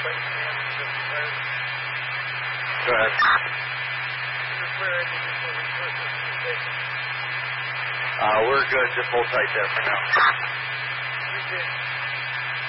Go ahead. We're good. Just hold tight there for now.